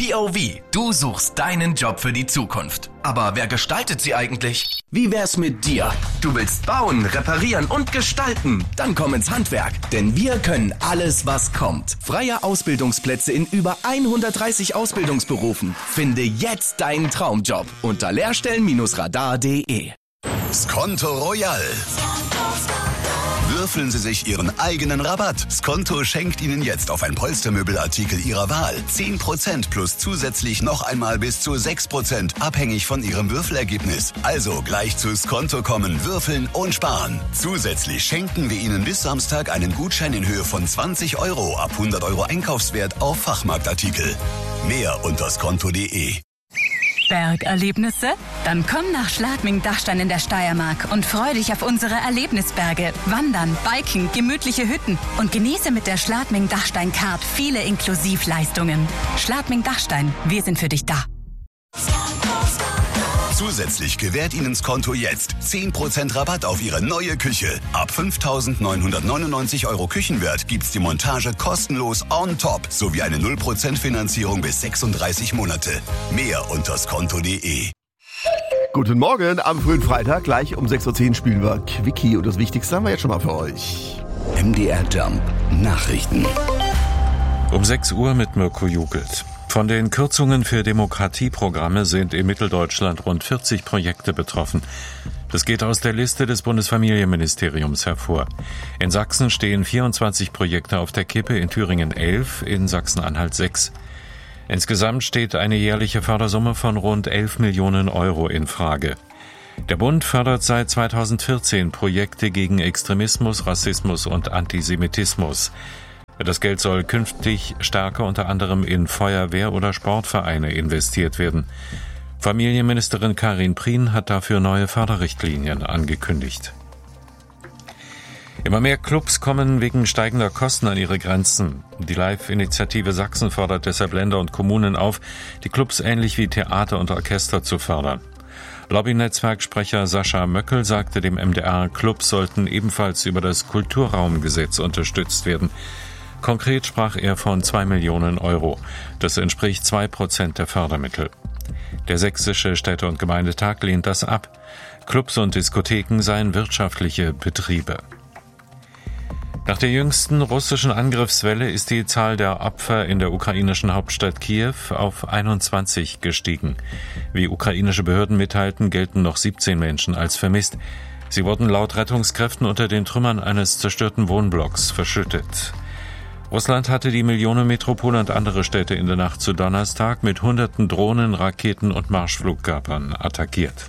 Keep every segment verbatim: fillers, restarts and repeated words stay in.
P O V. Du suchst deinen Job für die Zukunft. Aber wer gestaltet sie eigentlich? Wie wär's mit dir? Du willst bauen, reparieren und gestalten? Dann komm ins Handwerk, denn wir können alles, was kommt. Freie Ausbildungsplätze in über hundertdreißig Ausbildungsberufen. Finde jetzt deinen Traumjob unter lehrstellen radar punkt de. Skonto Royal. Würfeln Sie sich Ihren eigenen Rabatt. Skonto schenkt Ihnen jetzt auf ein Polstermöbelartikel Ihrer Wahl zehn Prozent plus zusätzlich noch einmal bis zu sechs Prozent, abhängig von Ihrem Würfelergebnis. Also gleich zu Skonto kommen, würfeln und sparen. Zusätzlich schenken wir Ihnen bis Samstag einen Gutschein in Höhe von zwanzig Euro ab hundert Euro Einkaufswert auf Fachmarktartikel. Mehr unter skonto punkt de. Bergerlebnisse? Dann komm nach Schladming-Dachstein in der Steiermark und freu dich auf unsere Erlebnisberge. Wandern, Biken, gemütliche Hütten und genieße mit der Schladming-Dachstein-Card viele Inklusivleistungen. Schladming-Dachstein, wir sind für dich da. Zusätzlich gewährt Ihnen Skonto jetzt zehn Prozent Rabatt auf Ihre neue Küche. Ab fünftausendneunhundertneunundneunzig Euro Küchenwert gibt's die Montage kostenlos on top sowie eine null Prozent Finanzierung bis sechsunddreißig Monate. Mehr unter skonto punkt de. Guten Morgen, am frühen Freitag, gleich um sechs Uhr zehn spielen wir Quickie und das Wichtigste haben wir jetzt schon mal für euch. M D R Jump Nachrichten. Um sechs Uhr mit Mirko Jugelt. Von den Kürzungen für Demokratieprogramme sind in Mitteldeutschland rund vierzig Projekte betroffen. Das geht aus der Liste des Bundesfamilienministeriums hervor. In Sachsen stehen vierundzwanzig Projekte auf der Kippe, in Thüringen elf, in Sachsen-Anhalt sechs. Insgesamt steht eine jährliche Fördersumme von rund elf Millionen Euro in Frage. Der Bund fördert seit zweitausendvierzehn Projekte gegen Extremismus, Rassismus und Antisemitismus. Das Geld soll künftig stärker unter anderem in Feuerwehr- oder Sportvereine investiert werden. Familienministerin Karin Prien hat dafür neue Förderrichtlinien angekündigt. Immer mehr Clubs kommen wegen steigender Kosten an ihre Grenzen. Die Live-Initiative Sachsen fordert deshalb Länder und Kommunen auf, die Clubs ähnlich wie Theater und Orchester zu fördern. Lobbynetzwerksprecher Sascha Möckel sagte dem M D R, Clubs sollten ebenfalls über das Kulturraumgesetz unterstützt werden. Konkret sprach er von zwei Millionen Euro. Das entspricht zwei Prozent der Fördermittel. Der Sächsische Städte- und Gemeindetag lehnt das ab. Clubs und Diskotheken seien wirtschaftliche Betriebe. Nach der jüngsten russischen Angriffswelle ist die Zahl der Opfer in der ukrainischen Hauptstadt Kiew auf einundzwanzig gestiegen. Wie ukrainische Behörden mitteilten, gelten noch siebzehn Menschen als vermisst. Sie wurden laut Rettungskräften unter den Trümmern eines zerstörten Wohnblocks verschüttet. Russland hatte die Millionenmetropole und andere Städte in der Nacht zu Donnerstag mit hunderten Drohnen, Raketen und Marschflugkörpern attackiert.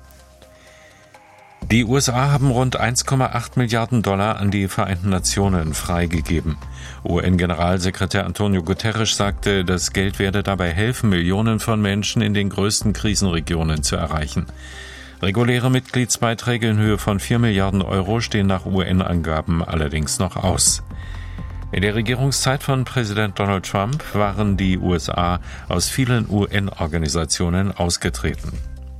Die U S A haben rund eins Komma acht Milliarden Dollar an die Vereinten Nationen freigegeben. U N-Generalsekretär Antonio Guterres sagte, das Geld werde dabei helfen, Millionen von Menschen in den größten Krisenregionen zu erreichen. Reguläre Mitgliedsbeiträge in Höhe von vier Milliarden Euro stehen nach U N-Angaben allerdings noch aus. In der Regierungszeit von Präsident Donald Trump waren die U S A aus vielen U N-Organisationen ausgetreten.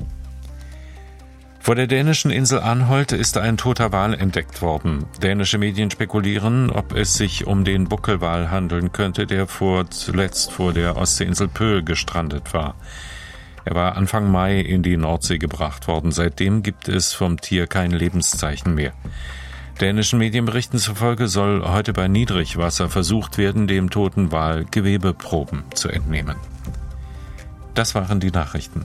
Vor der dänischen Insel Anholt ist ein toter Wal entdeckt worden. Dänische Medien spekulieren, ob es sich um den Buckelwal handeln könnte, der vor zuletzt vor der Ostseeinsel Pöhl gestrandet war. Er war Anfang Mai in die Nordsee gebracht worden. Seitdem gibt es vom Tier kein Lebenszeichen mehr. Dänischen Medienberichten zufolge soll heute bei Niedrigwasser versucht werden, dem toten Wal Gewebeproben zu entnehmen. Das waren die Nachrichten.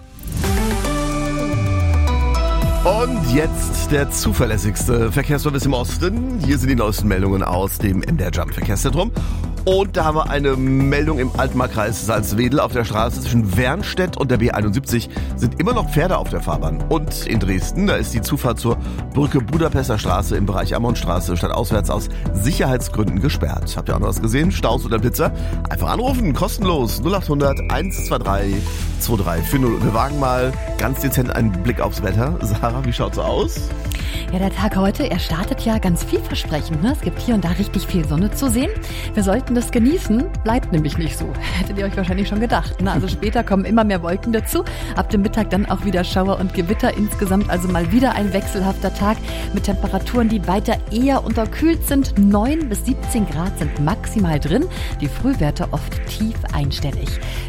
Und jetzt der zuverlässigste Verkehrsservice im Osten. Hier sind die neuesten Meldungen aus dem M D R Jump Verkehrszentrum. Und da haben wir eine Meldung im Altmarkkreis Salzwedel. Auf der Straße zwischen Wernstedt und der B einundsiebzig sind immer noch Pferde auf der Fahrbahn. Und in Dresden, da ist die Zufahrt zur Brücke Budapester Straße im Bereich Ammonstraße stadtauswärts aus Sicherheitsgründen gesperrt. Habt ihr auch noch was gesehen? Staus oder Blitzer? Einfach anrufen, kostenlos. null achthundert eins zwei drei zwei drei vier null. Und wir wagen mal ganz dezent einen Blick aufs Wetter. Sarah, wie schaut's aus? Ja, der Tag heute, er startet ja ganz vielversprechend. Ne? Es gibt hier und da richtig viel Sonne zu sehen. Wir sollten das genießen, bleibt nämlich nicht so. Hättet ihr euch wahrscheinlich schon gedacht. Ne? Also später kommen immer mehr Wolken dazu. Ab dem Mittag dann auch wieder Schauer und Gewitter. Insgesamt also mal wieder ein wechselhafter Tag mit Temperaturen, die weiter eher unterkühlt sind. neun bis siebzehn Grad sind maximal drin. Die Frühwerte oft tief einstellig.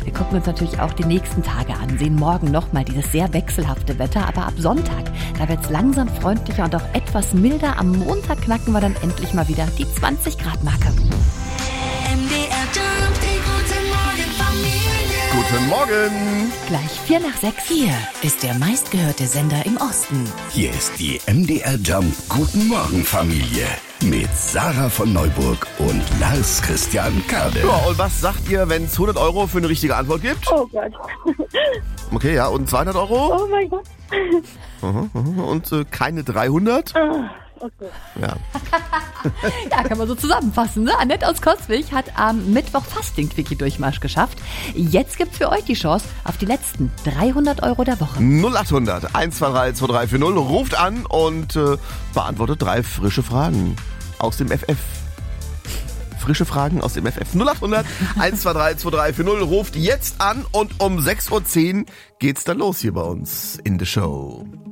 Wir gucken uns natürlich auch die nächsten Tage an, sehen morgen nochmal dieses sehr wechselhafte Wetter, aber ab Sonntag, da wird es langsam freundlicher und auch etwas milder. Am Montag knacken wir dann endlich mal wieder die zwanzig Grad Marke. M D R Jump, die gute Morgenfamilie. Guten Morgen. Gleich vier nach sechs. Hier ist der meistgehörte Sender im Osten. Hier ist die M D R Jump Guten Morgen Familie mit Sarah von Neuburg und Lars Christian Kade. Ja, und was sagt ihr, wenn es hundert Euro für eine richtige Antwort gibt? Oh Gott. Okay, ja, und zweihundert Euro? Oh mein Gott. Aha, aha. Und äh, keine dreihundert? Ah, okay. Ja. Ja, kann man so zusammenfassen. Ne? Annette aus Coswig hat am Mittwoch fast den Quickie-Durchmarsch geschafft. Jetzt gibt's für euch die Chance auf die letzten dreihundert Euro der Woche. null acht hundert eins zwei drei zwei drei vier null. Ruft an und äh, beantwortet drei frische Fragen aus dem F F. Frische Fragen aus dem F F. null acht hundert eins zwei drei zwei drei vier null. Ruft jetzt an und um sechs Uhr zehn geht's dann los hier bei uns in the Show.